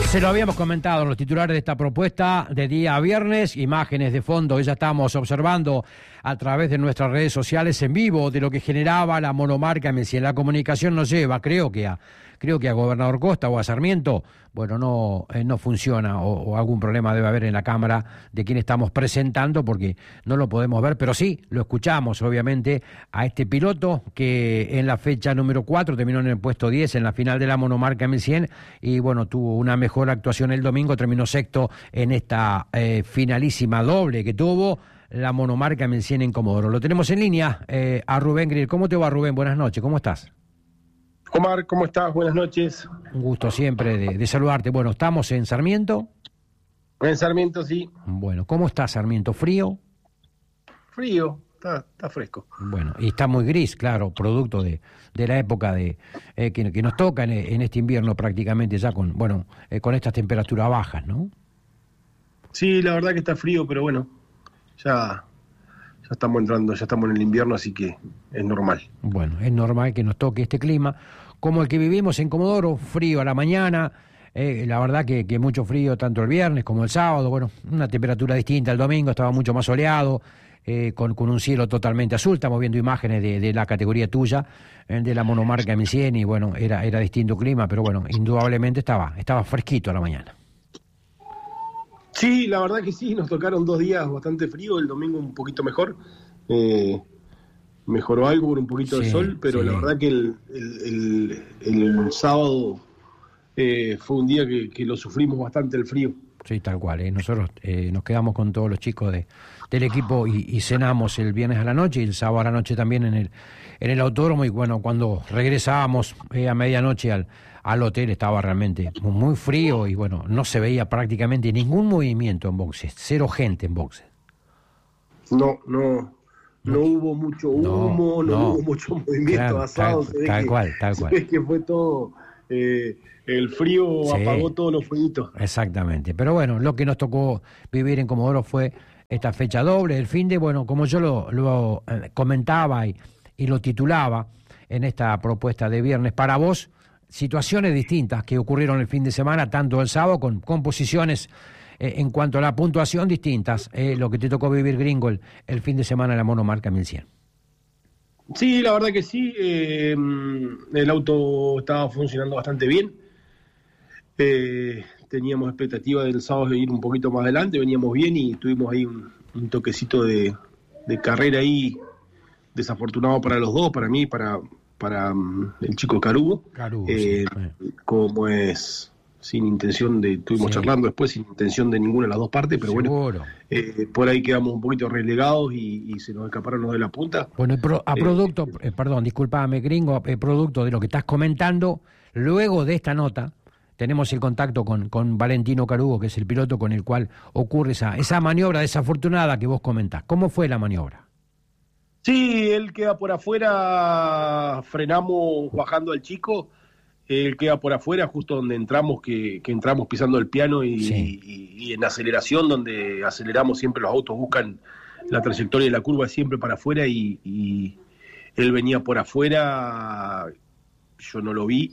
Se lo habíamos comentado en los titulares de esta propuesta de día viernes, imágenes de fondo que ya estamos observando a través de nuestras redes sociales en vivo de lo que generaba la monomarca Messi. La comunicación nos lleva, creo que a Gobernador Costa o a Sarmiento, bueno, no funciona o algún problema debe haber en la cámara de quien estamos presentando porque no lo podemos ver, pero sí lo escuchamos obviamente a este piloto que en la fecha número 4 terminó en el puesto 10 en la final de la monomarca M100 y bueno, tuvo una mejor actuación el domingo, terminó sexto en esta finalísima doble que tuvo la monomarca M100 en Comodoro. Lo tenemos en línea a Rubén Grill. ¿Cómo te va, Rubén? Buenas noches, ¿cómo estás? Omar, ¿cómo estás? Buenas noches. Un gusto siempre de saludarte. Bueno, ¿estamos en Sarmiento? En Sarmiento, sí. Bueno, ¿cómo está Sarmiento? ¿Frío? Frío, está fresco. Bueno, y está muy gris, claro, producto de la época que nos toca en este invierno prácticamente ya con estas temperaturas bajas, ¿no? Sí, la verdad que está frío, pero bueno, ya estamos entrando, ya estamos en el invierno, así que es normal. Bueno, es normal que nos toque este clima, como el que vivimos en Comodoro, frío a la mañana, la verdad que mucho frío tanto el viernes como el sábado, bueno, una temperatura distinta el domingo, estaba mucho más soleado, con un cielo totalmente azul, estamos viendo imágenes de la categoría tuya, de la monomarca M100 y bueno, era distinto clima, pero bueno, indudablemente estaba fresquito a la mañana. Sí, la verdad que sí, nos tocaron 2 días bastante frío, el domingo un poquito mejor, mejoró algo por un poquito de sol, pero la verdad que el sábado fue un día que lo sufrimos bastante el frío. Sí, tal cual, nosotros nos quedamos con todos los chicos del equipo y cenamos el viernes a la noche y el sábado a la noche también en el autódromo y bueno, cuando regresábamos a medianoche al hotel estaba realmente muy frío y bueno, no se veía prácticamente ningún movimiento en boxes, cero gente en boxes. No hubo mucho humo, no hubo mucho movimiento asado. Tal cual. Se ve que fue todo, el frío apagó todos los fueguitos. Exactamente, pero bueno, lo que nos tocó vivir en Comodoro fue esta fecha doble, el fin de, bueno, como yo lo comentaba y lo titulaba en esta propuesta de viernes para vos, situaciones distintas que ocurrieron el fin de semana, tanto el sábado con posiciones en cuanto a la puntuación distintas, lo que te tocó vivir, Gringo, el fin de semana en la monomarca 1100. Sí, la verdad que sí, el auto estaba funcionando bastante bien, teníamos expectativa del sábado de ir un poquito más adelante, veníamos bien y tuvimos ahí un toquecito de carrera ahí, desafortunado para los dos, para mí, para el chico Carugo, como es sin intención estuvimos charlando después sin intención de ninguna de las dos partes, pero seguro. Bueno, por ahí quedamos un poquito relegados y se nos escaparon los de la punta. Bueno, producto, perdón, discúlpame, Gringo, producto de lo que estás comentando, luego de esta nota tenemos el contacto con Valentino Carugo, que es el piloto con el cual ocurre esa maniobra desafortunada que vos comentás. ¿Cómo fue la maniobra? Sí, él queda por afuera, frenamos bajando al chico, él queda por afuera justo donde entramos, que entramos pisando el piano y en aceleración, donde aceleramos siempre los autos buscan la trayectoria de la curva siempre para afuera y él venía por afuera, yo no lo vi,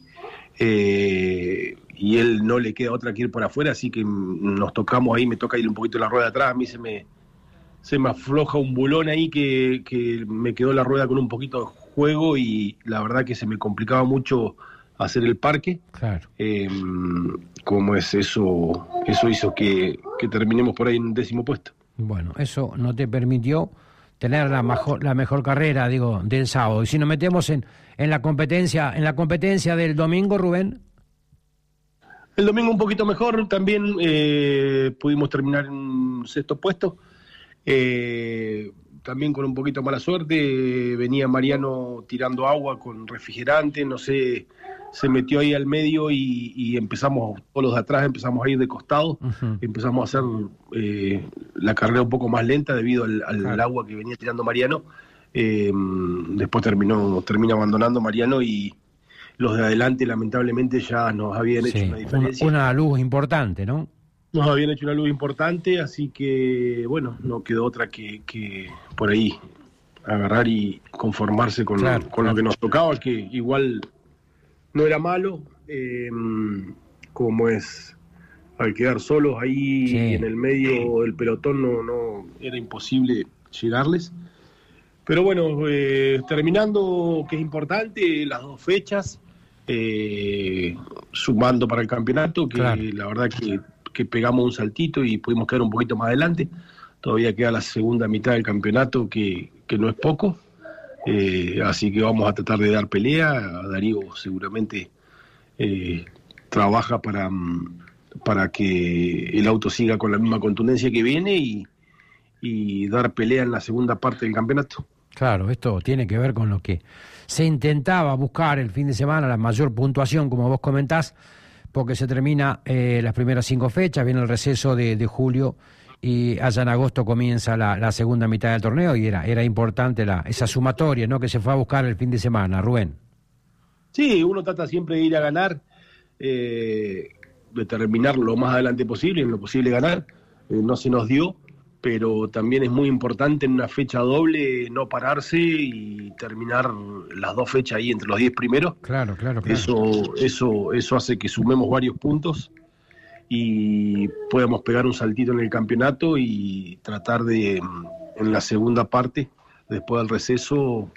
y él no le queda otra que ir por afuera, así que nos tocamos ahí, me toca ir un poquito la rueda de atrás, a mí se me afloja un bulón ahí que me quedó la rueda con un poquito de juego y la verdad que se me complicaba mucho hacer el parque. Claro. Como es eso hizo que terminemos por ahí en 10º puesto. Bueno, eso no te permitió tener la mejor carrera, digo, del sábado. Y si nos metemos en la competencia del domingo, Rubén. El domingo un poquito mejor, también pudimos terminar en 6º puesto. También con un poquito mala suerte, venía Mariano tirando agua con refrigerante, no sé, se metió ahí al medio y empezamos, todos los de atrás empezamos a ir de costado, empezamos a hacer la carrera un poco más lenta debido al agua que venía tirando Mariano, después termina abandonando Mariano y los de adelante lamentablemente ya nos habían hecho una diferencia. Una luz importante, ¿no? Nos habían hecho una luz importante, así que, bueno, no quedó otra que por ahí agarrar y conformarse con lo que nos tocaba, que igual no era malo, como es al quedar solos ahí Sí. en el medio del pelotón no era imposible llegarles. Pero bueno, terminando, que es importante, las 2 fechas, sumando para el campeonato, que Claro. la verdad que pegamos un saltito y pudimos quedar un poquito más adelante. Todavía queda la segunda mitad del campeonato, que no es poco. Así que vamos a tratar de dar pelea. Darío seguramente trabaja para que el auto siga con la misma contundencia que viene y dar pelea en la segunda parte del campeonato. Claro, esto tiene que ver con lo que se intentaba buscar el fin de semana, la mayor puntuación, como vos comentás, porque se termina las primeras 5 fechas, viene el receso de julio y allá en agosto comienza la segunda mitad del torneo y era importante esa sumatoria, ¿no?, que se fue a buscar el fin de semana, Rubén. Sí, uno trata siempre de ir a ganar, de terminar lo más adelante posible, en lo posible ganar. No se nos dio, pero también es muy importante en una fecha doble no pararse y terminar las 2 fechas ahí entre los 10 primeros. Claro. Eso hace que sumemos varios puntos y podamos pegar un saltito en el campeonato y tratar de, en la segunda parte, después del receso,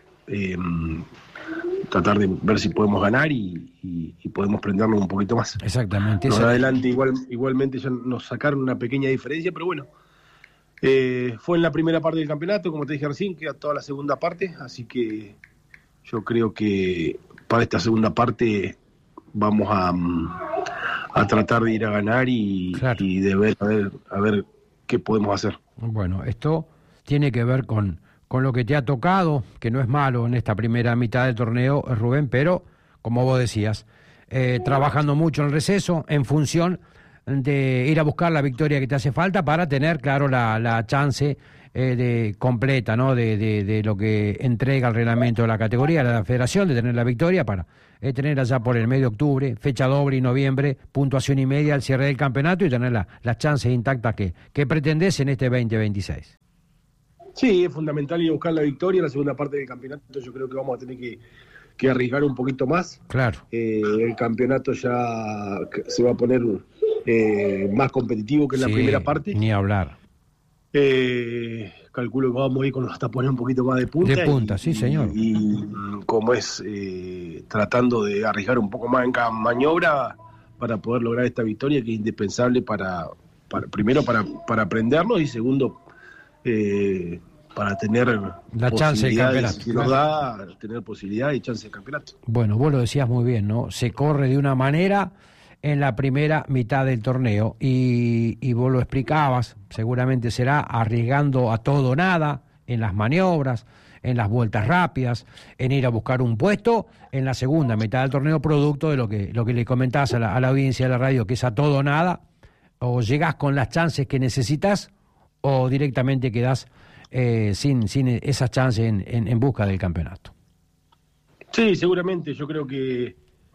tratar de ver si podemos ganar y podemos prendernos un poquito más. Exactamente. Más adelante igualmente ya nos sacaron una pequeña diferencia, pero bueno, fue en la primera parte del campeonato, como te dije recién, queda toda la segunda parte, así que yo creo que para esta segunda parte vamos a tratar de ir a ganar y de ver a ver qué podemos hacer. Bueno, esto tiene que ver con lo que te ha tocado, que no es malo en esta primera mitad del torneo, Rubén, pero, como vos decías, trabajando mucho en el receso, en función de ir a buscar la victoria que te hace falta para tener, claro, la chance completa, ¿no?, de lo que entrega el reglamento de la categoría, de la federación, de tener la victoria para tener allá por el medio de octubre, fecha doble y noviembre, puntuación y media al cierre del campeonato y tener las chances intactas que pretendés en este 2026. Sí, es fundamental ir a buscar la victoria en la segunda parte del campeonato. Yo creo que vamos a tener que arriesgar un poquito más. Claro. El campeonato ya se va a poner más competitivo que en la primera parte. Ni hablar. Calculo que vamos a ir con los tapones un poquito más de punta. De punta, sí, señor. Y como es, tratando de arriesgar un poco más en cada maniobra para poder lograr esta victoria, que es indispensable primero para aprendernos y segundo, para tener la chance del campeonato. Si nos da, tener posibilidad y chance de campeonato. Bueno, vos lo decías muy bien, ¿no? Se corre de una manera en la primera mitad del torneo y vos lo explicabas, seguramente será arriesgando a todo o nada en las maniobras, en las vueltas rápidas, en ir a buscar un puesto en la segunda mitad del torneo, producto de lo que le comentás a la audiencia de la radio, que es a todo o nada, o llegás con las chances que necesitas o directamente quedás sin esas chances en busca del campeonato. Sí, seguramente. Yo creo que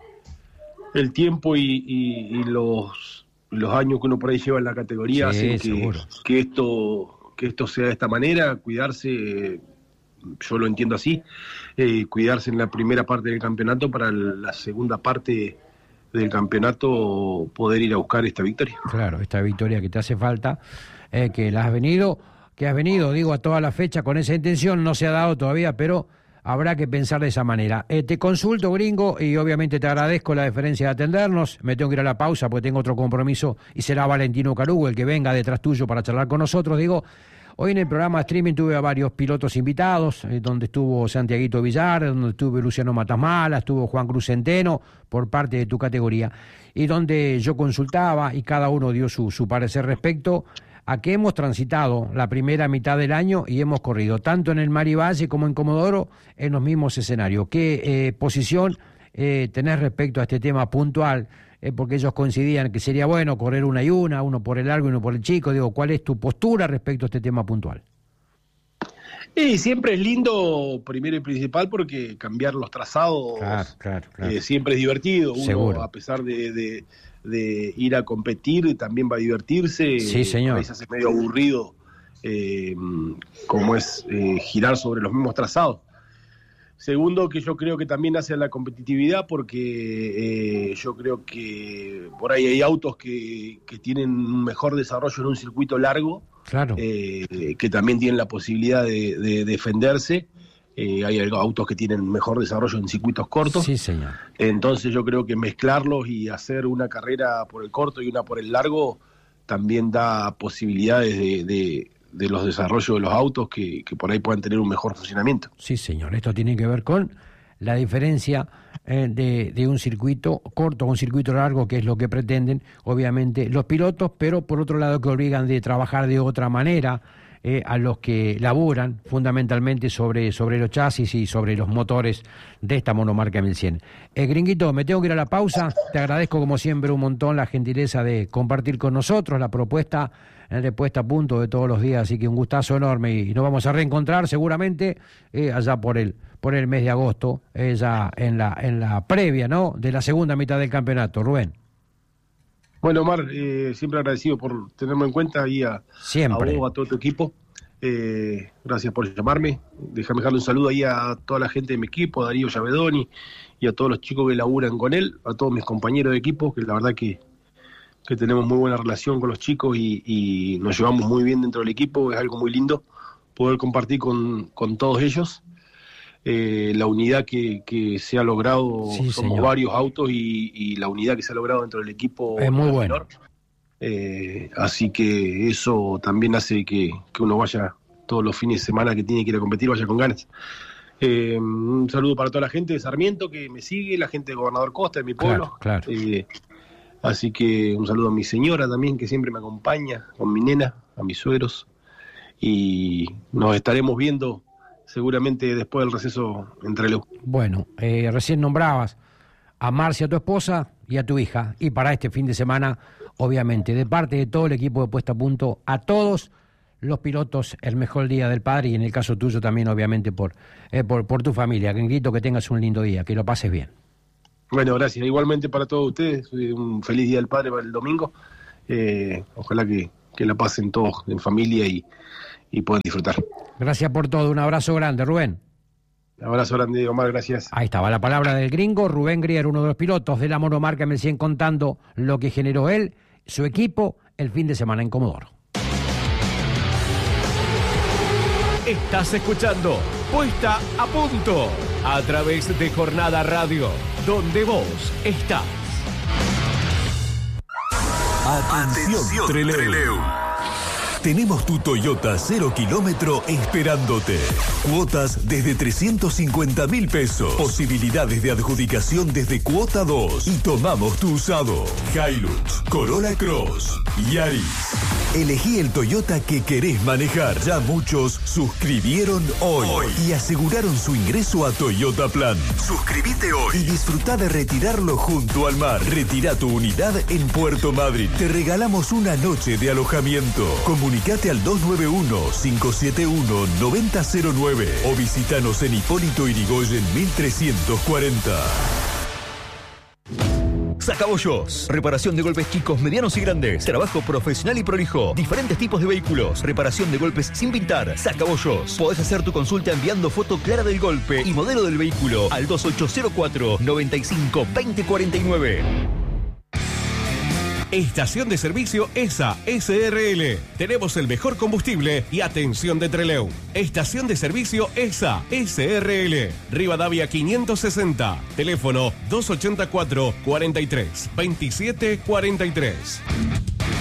el tiempo y los años que uno por ahí lleva en la categoría hacen que esto sea de esta manera. Cuidarse, yo lo entiendo así, cuidarse en la primera parte del campeonato para la segunda parte del campeonato poder ir a buscar esta victoria. Claro, esta victoria que te hace falta, que has venido, digo, a toda la fecha con esa intención, no se ha dado todavía, pero habrá que pensar de esa manera. Te consulto, gringo, y obviamente te agradezco la deferencia de atendernos. Me tengo que ir a la pausa porque tengo otro compromiso y será Valentino Carugo el que venga detrás tuyo para charlar con nosotros. Digo, hoy en el programa streaming tuve a varios pilotos invitados, donde estuvo Santiaguito Villar, donde estuvo Luciano Matasmala, estuvo Juan Cruz Centeno, por parte de tu categoría, y donde yo consultaba y cada uno dio su parecer respecto a que hemos transitado la primera mitad del año y hemos corrido tanto en el Mari Valle como en Comodoro en los mismos escenarios. ¿Qué posición tenés respecto a este tema puntual? Porque ellos coincidían que sería bueno correr una y una, uno por el largo y uno por el chico. Digo, ¿cuál es tu postura respecto a este tema puntual? Y siempre es lindo, primero y principal, porque cambiar los trazados claro. Siempre es divertido. Uno, seguro, a pesar de ir a competir, también va a divertirse. Sí, señor. A veces es medio aburrido, como es girar sobre los mismos trazados. Segundo, que yo creo que también hace la competitividad, porque yo creo que por ahí hay autos que tienen un mejor desarrollo en un circuito largo, claro, que también tienen la posibilidad de defenderse. Hay autos que tienen mejor desarrollo en circuitos cortos. Sí, señor. Entonces yo creo que mezclarlos y hacer una carrera por el corto y una por el largo también da posibilidades de los desarrollos de los autos que por ahí puedan tener un mejor funcionamiento. Sí, señor. Esto tiene que ver con la diferencia de un circuito corto a un circuito largo, que es lo que pretenden, obviamente, los pilotos, pero por otro lado que obligan de trabajar de otra manera a los que laburan fundamentalmente sobre los chasis y sobre los motores de esta monomarca 1100. Gringuito, me tengo que ir a la pausa. Te agradezco como siempre un montón la gentileza de compartir con nosotros la propuesta de puesta a punto de todos los días, así que un gustazo enorme y nos vamos a reencontrar seguramente allá por el mes de agosto, ya en la previa, ¿no?, de la segunda mitad del campeonato. Rubén. Bueno, Omar, siempre agradecido por tenerme en cuenta y a vos, a todo tu equipo. Gracias por llamarme. Déjame dejarle un saludo ahí a toda la gente de mi equipo, a Darío Llavedoni y a todos los chicos que laburan con él, a todos mis compañeros de equipo, que la verdad que tenemos muy buena relación con los chicos y nos llevamos muy bien dentro del equipo. Es algo muy lindo poder compartir con todos ellos. La unidad que se ha logrado, sí, somos señor, varios autos y la unidad que se ha logrado dentro del equipo es muy bueno. Así que eso también hace que uno vaya todos los fines de semana que tiene que ir a competir, vaya con ganas. Un saludo para toda la gente de Sarmiento que me sigue, la gente de Gobernador Costa, de mi pueblo. Claro. Así que un saludo a mi señora también, que siempre me acompaña, con mi nena, a mis suegros, y nos estaremos viendo seguramente después del receso en Trelew. Bueno, recién nombrabas a Marcia, a tu esposa, y a tu hija, y para este fin de semana, obviamente, de parte de todo el equipo de Puesta a Punto, a todos los pilotos, el mejor día del padre, y en el caso tuyo también, obviamente, por tu familia. Gringuito, que tengas un lindo día, que lo pases bien. Bueno, gracias. Igualmente para todos ustedes, un feliz Día del Padre para el domingo. Ojalá que la pasen todos en familia y puedan disfrutar. Gracias por todo. Un abrazo grande, Rubén. Un abrazo grande, Omar. Gracias. Ahí estaba la palabra del gringo. Rubén Grier, uno de los pilotos de la monomarca 1100, contando lo que generó él, su equipo, el fin de semana en Comodoro. Estás escuchando Puesta a Punto a través de Jornada Radio, donde vos estás. Atención, Trelew. Tenemos tu Toyota 0 kilómetro esperándote. Cuotas desde 350.000 pesos. Posibilidades de adjudicación desde cuota 2. Y tomamos tu usado. Hilux, Corolla Cross, Yaris. Elegí el Toyota que querés manejar. Ya muchos suscribieron hoy y aseguraron su ingreso a Toyota Plan. Suscríbete hoy y disfruta de retirarlo junto al mar. Retira tu unidad en Puerto Madryn. Te regalamos una noche de alojamiento. Comunicate al 291-571-9009 o visítanos en Hipólito Yrigoyen 1340. Sacabollos. Reparación de golpes chicos, medianos y grandes. Trabajo profesional y prolijo. Diferentes tipos de vehículos. Reparación de golpes sin pintar. Sacabollos. Podés hacer tu consulta enviando foto clara del golpe y modelo del vehículo al 2804-95-2049. Estación de servicio ESA SRL. Tenemos el mejor combustible y atención de Trelew. Estación de servicio ESA SRL. Rivadavia 560. Teléfono 284 43 27 43.